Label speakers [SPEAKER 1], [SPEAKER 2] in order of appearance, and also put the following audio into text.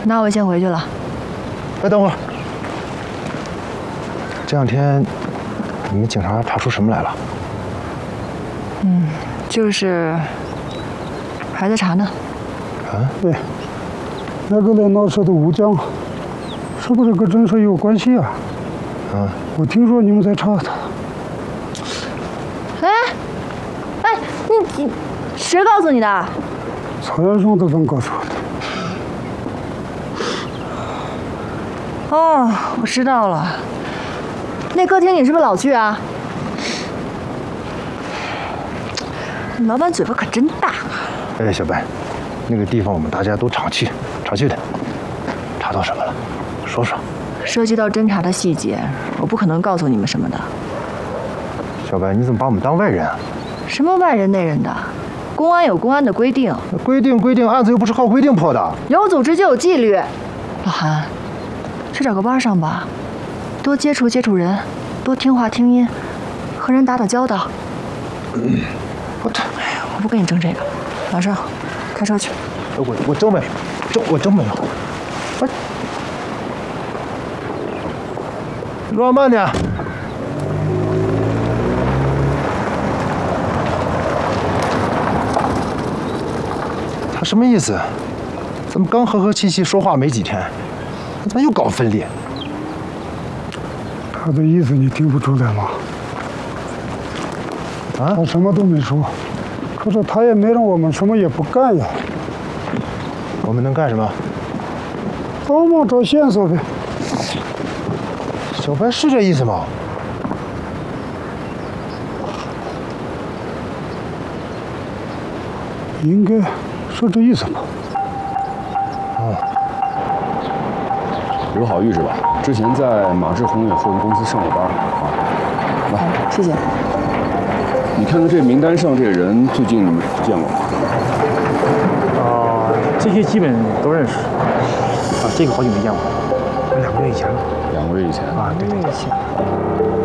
[SPEAKER 1] 那我先回去了。
[SPEAKER 2] 哎，等会儿，这两天你们警察查出什么来了？
[SPEAKER 1] 就是还在查呢。
[SPEAKER 2] 啊？
[SPEAKER 3] 对，那个来闹事的吴江，是不是跟郑水有关系啊？
[SPEAKER 2] 啊，
[SPEAKER 3] 我听说你们在查他。
[SPEAKER 1] 哎，你谁告诉你的？
[SPEAKER 3] 曹元胜的人告诉我的。
[SPEAKER 1] 哦，我知道了。那歌厅你是不是老去啊？老板嘴巴可真大。
[SPEAKER 2] 哎，小白，那个地方我们大家都常去，常去的。查到什么了？说说。
[SPEAKER 1] 涉及到侦查的细节，我不可能告诉你们什么的。
[SPEAKER 2] 小白，你怎么把我们当外人啊？
[SPEAKER 1] 什么外人内人的？公安有公安的规定。
[SPEAKER 2] 规定，案子又不是靠规定破的。
[SPEAKER 1] 有组织就有纪律。老韩，去找个班上吧，多接触人，多听话听音，和人打交道。我不跟你争这个，马上开车去。
[SPEAKER 2] 我真没有，我真没有。哎，路上慢点。他什么意思？咱们刚和和气气说话没几天，他怎么又搞分裂？
[SPEAKER 3] 他的意思你听不出来吗？
[SPEAKER 2] 啊？
[SPEAKER 3] 他什么都没说，可是他也没让我们什么也不干呀。
[SPEAKER 2] 我们能干什么？
[SPEAKER 3] 帮忙找线索呗。
[SPEAKER 2] 小白是这意思吗？
[SPEAKER 3] 应该是这意思吧。
[SPEAKER 4] 刘好玉是吧？之前在马志宏远货运公司上过班啊。来，
[SPEAKER 1] 谢谢。
[SPEAKER 4] 你看看这名单上这个人，最近你们见过吗？
[SPEAKER 5] 这些基本都认识。啊，这个好久没见过，2个月以前了。
[SPEAKER 4] 2个月以前
[SPEAKER 5] 啊，对对对。